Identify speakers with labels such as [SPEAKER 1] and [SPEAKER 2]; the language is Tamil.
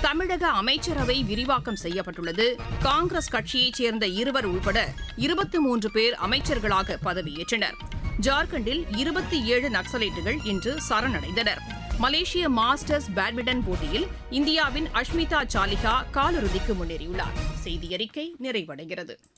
[SPEAKER 1] தமிழக அமைச்சரவை விரிவாக்கம் செய்யப்பட்டுள்ளது. காங்கிரஸ் கட்சியைச் சேர்ந்த 2 உள்பட 23 பேர் அமைச்சர்களாக பதவியேற்றனர். ஜார்க்கண்டில் 27 நக்சலைட்டுகள் இன்று சரணடைந்தனர். மலேசிய மாஸ்டர்ஸ் பேட்மிண்டன் போட்டியில் இந்தியாவின் அஷ்மிதா சாலிஹா காலிறுதிக்கு முன்னேறியுள்ளார். செய்தியறிக்கை நிறைவடைகிறது.